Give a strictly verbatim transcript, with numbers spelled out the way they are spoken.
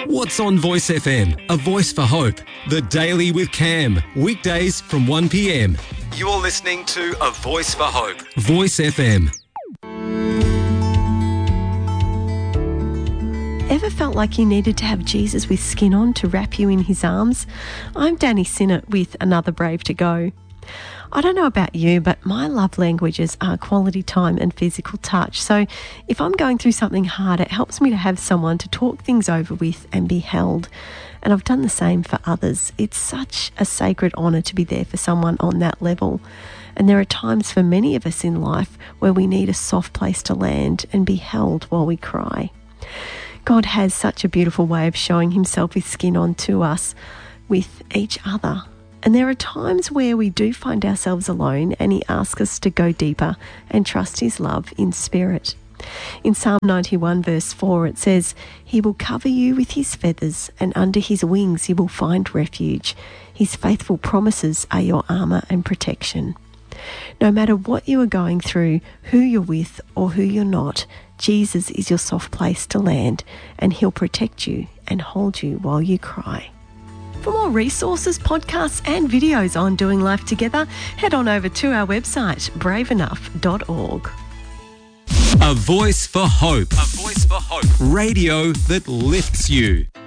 What's on Voice F M? A voice for hope. The Daily with Cam. Weekdays from one p m. You're listening to A Voice for Hope. Voice F M. Ever felt like you needed to have Jesus with skin on to wrap you in his arms? I'm Danny Sinnott with Another Brave to Go. I don't know about you, but my love languages are quality time and physical touch. So if I'm going through something hard, it helps me to have someone to talk things over with and be held. And I've done the same for others. It's such a sacred honour to be there for someone on that level. And there are times for many of us in life where we need a soft place to land and be held while we cry. God has such a beautiful way of showing himself with skin on to us, with each other. And there are times where we do find ourselves alone and he asks us to go deeper and trust his love in spirit. In Psalm ninety-one verse four it says, "He will cover you with his feathers and under his wings you will find refuge. His faithful promises are your armour and protection." No matter what you are going through, who you're with or who you're not, Jesus is your soft place to land and he'll protect you and hold you while you cry. For more resources, podcasts and videos on doing life together, head on over to our website, brave enough dot org. A voice for hope. A voice for hope. Radio that lifts you.